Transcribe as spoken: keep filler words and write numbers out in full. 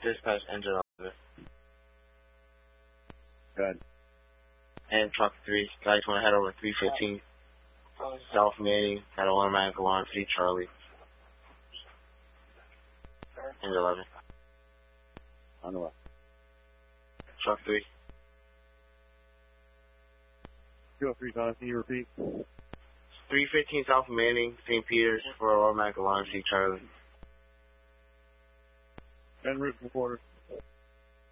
Dispatch engine eleven. Good. And truck three, guys want to head over three fifteen. South Manning, had an automatic alarm, C Charlie. Engine eleven. On the left. Truck three. two oh three, Tom, can you repeat? three fifteen South Manning, Saint Peter's, for automatic alarm, C Charlie. En route reporter.